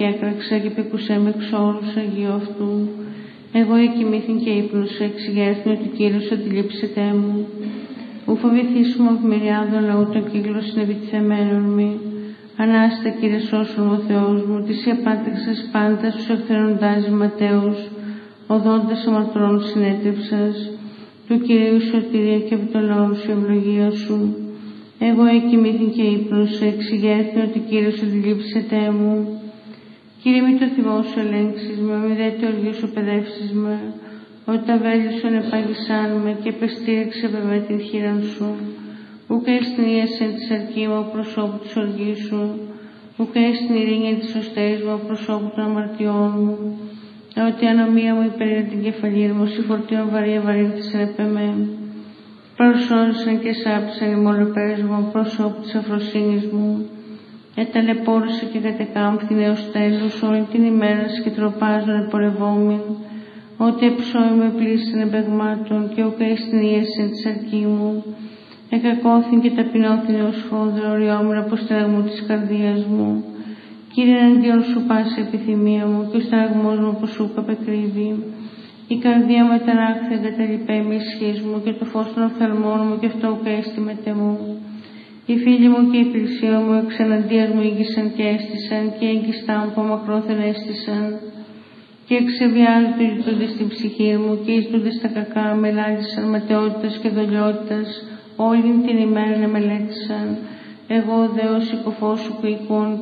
και έκραξα και πήκουσέ με εξ όρους Αγίου αυτού. Εγώ εκοιμήθην και ύπνωσα, εξηγέθην ότι Κύριος αντιλήψεται μου. Ου φοβηθήσουμε από μυριάδων λαού των κύκλων συνεβητηθεμένων μη. Ανάστα Κύριε σώσον ο Θεός μου, της επάτεξας πάντα στους εχθρονοντάζεις ματέους, οδόντας αμαρτρών συνέτευσας, του Κυρίου σωτηρία και από το λαό σου ευλογία σου. Εγώ εκοιμήθην και ύπνωσα, εξηγέθην ότι Κύριος αντιλήψεται μου. Κύριε μη το θυμό σου ελέγξεις με, μη δε το οργείο σου παιδεύσεις με, ότι τα βέλη σου ενεπάγησάν με και επεστήριξε με την χείραν σου. Ουκ εστινίασεν της αρκή μου προσώπου της οργής σου, ουκ εστιν ειρήνη της σωστέρης μου προσώπου των αμαρτιών μου, ότι η ανομία μου υπερήρε την κεφαλή μου, η φορτίων βαρύ ευαρύνθησαν επ' εμέ. Προσόρισαν και σάπησαν οι μολοπέρες μου προσώπου της αφροσύνης μου. Εταλαιπώρησε και κατεκάμφθην έως τέλους όλη την ημέρα και τροπάζων επορευόμην, ότι εψώη με πλήσιν εμπεγμάτων και ουκ εστινίασεν της αρκή μου. Εκακώθην και ταπεινώθην ως φόδρα οριόμην από στραγμού της καρδίας μου. Κύριε εναντίον σου πάση επιθυμία μου και ο στραγμός μου από σου καπεκρύβει. Η καρδία μου εταράχθη εγκαταλειπέ με ισχύς μου και το φως των οφθαλμών μου και αυτό ουκ έστι μετεμού. Οι φίλοι μου και η πλησία μου εξ εναντίας μου ήγησαν και έστησαν και έγκιστά μου από μακρόθεν έστησαν. Και εξεβιάζονται ζητούνται στην ψυχή μου και ζητούνται στα κακά μελάτησαν ματαιότητας και δολιότητας. Όλη την ημέρα μελέτησαν. Εγώ δε ως υποφόσου που οικών